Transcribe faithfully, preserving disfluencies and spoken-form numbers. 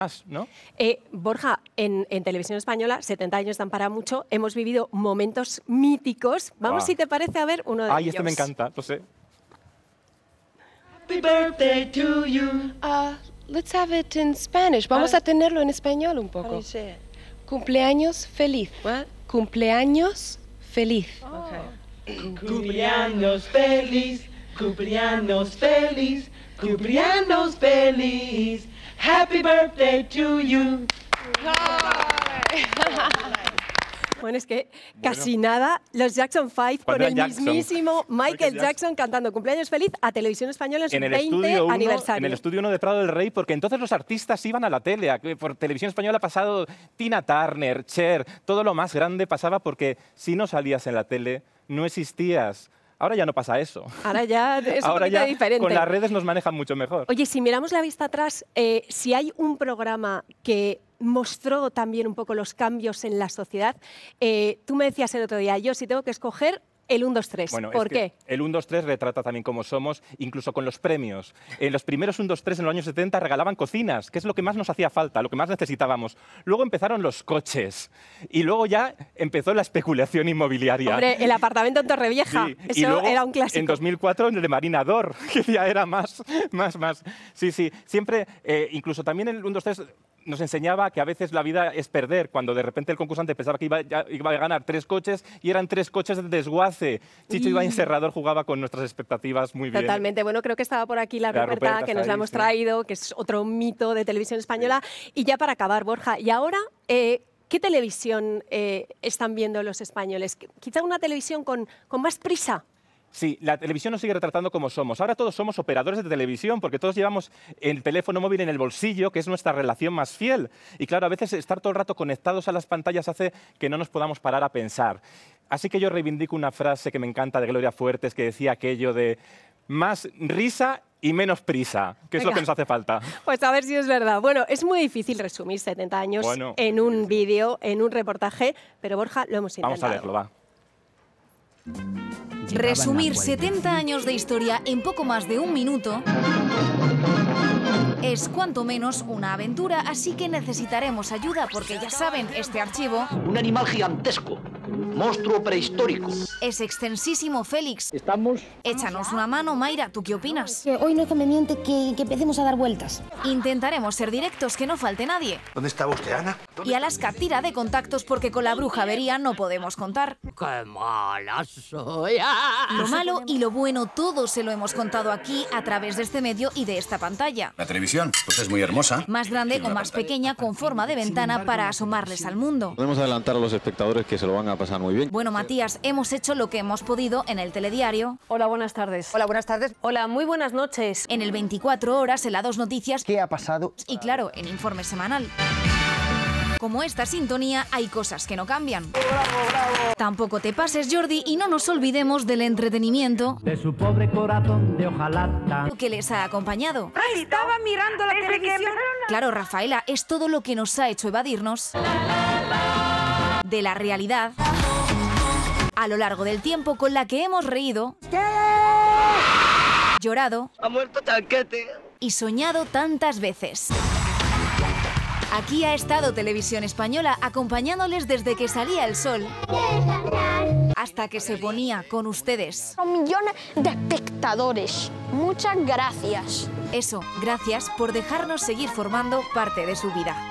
más, ¿no? Eh, Borja, en, en Televisión Española, setenta años dan para mucho, hemos vivido momentos míticos. Vamos, ah. si te parece, a ver uno de Ay, ellos. Ay, este me encanta, lo sé. Happy birthday to you. Uh, let's have it in Spanish. Vamos a tenerlo en español un poco. How do you say it? Cumpleaños feliz. What? Cumpleaños feliz. Oh. Okay. Cumpleaños feliz, cumpleaños feliz, cumpleaños feliz. Happy birthday to you. Bueno, es que casi bueno. nada, los Jackson Five con el Jackson. mismísimo Michael, Michael Jackson. Jackson cantando Cumpleaños Feliz a Televisión Española en su en el veinte uno, aniversario. En el Estudio uno de Prado del Rey, porque entonces los artistas iban a la tele. Por Televisión Española ha pasado Tina Turner, Cher, todo lo más grande pasaba porque si no salías en la tele, no existías. Ahora ya no pasa eso. Ahora ya es Ahora un ya diferente. Con las redes nos manejan mucho mejor. Oye, si miramos la vista atrás, eh, si hay un programa que mostró también un poco los cambios en la sociedad, eh, tú me decías el otro día, yo si tengo que escoger el uno, dos, tres. Bueno, ¿Por es qué? El uno, dos, tres retrata también cómo somos, incluso con los premios. En los primeros uno, dos, tres en los años setenta regalaban cocinas, que es lo que más nos hacía falta, lo que más necesitábamos. Luego empezaron los coches y luego ya empezó la especulación inmobiliaria. Hombre, el apartamento en Torrevieja, sí. eso y luego, era un clásico. En dos mil cuatro el de Marina Dor, que ya era más, más, más. Sí, sí, siempre, eh, incluso también el uno, dos, tres nos enseñaba que a veces la vida es perder, cuando de repente el concursante pensaba que iba, ya, iba a ganar tres coches y eran tres coches de desguace. Chicho y... Ibañez Serrador jugaba con nuestras expectativas muy bien. Totalmente. Bueno, creo que estaba por aquí la, la Ruperta, Ruperta, que nos la hemos sí. traído, que es otro mito de Televisión Española. Sí. Y ya para acabar, Borja, y ahora, eh, ¿qué televisión eh, están viendo los españoles? Quizá una televisión con, con más prisa. Sí, la televisión nos sigue retratando como somos. Ahora todos somos operadores de televisión porque todos llevamos el teléfono móvil en el bolsillo, que es nuestra relación más fiel. Y claro, a veces estar todo el rato conectados a las pantallas hace que no nos podamos parar a pensar. Así que yo reivindico una frase que me encanta de Gloria Fuertes, que decía aquello de más risa y menos prisa, que es Venga. lo que nos hace falta. Pues a ver si es verdad. Bueno, es muy difícil resumir setenta años bueno, en un vídeo, en un reportaje, pero Borja, lo hemos intentado. Vamos a verlo, va. Resumir setenta años de historia en poco más de un minuto es cuanto menos una aventura, así que necesitaremos ayuda porque ya saben, este archivo... Un animal gigantesco, un monstruo prehistórico. Es extensísimo, Félix. Estamos... Échanos una mano, Mayra, ¿tú qué opinas? Que hoy no es conveniente que, que empecemos a dar vueltas. Intentaremos ser directos, que no falte nadie. ¿Dónde estaba usted, Ana? Y Alaska tira de contactos porque con la bruja avería no podemos contar. ¡Qué mala soy! Lo malo y lo bueno, todo se lo hemos contado aquí a través de este medio y de esta pantalla. La televisión, pues es muy hermosa. Más grande o más pequeña, con forma de ventana para asomarles al mundo. Podemos adelantar a los espectadores que se lo van a pasar muy bien. Bueno, Matías, hemos hecho lo que hemos podido en el telediario. Hola, buenas tardes. Hola, buenas tardes. Hola, muy buenas noches. En el veinticuatro horas, en la Dos Noticias. ¿Qué ha pasado? Y claro, en Informe Semanal. Como esta sintonía, hay cosas que no cambian. ¡Bravo, bravo! Tampoco te pases, Jordi, y no nos olvidemos del entretenimiento de su pobre corazón de hojalata que les ha acompañado. ¡Ay, estaba mirando la televisión! Claro, Rafaela, es todo lo que nos ha hecho evadirnos de la realidad a lo largo del tiempo, con la que hemos reído, ¿Qué? llorado, ha muerto Chanquete y soñado tantas veces. Aquí ha estado Televisión Española acompañándoles desde que salía el sol hasta que se ponía con ustedes. Son millones de espectadores. Muchas gracias. Eso, gracias por dejarnos seguir formando parte de su vida.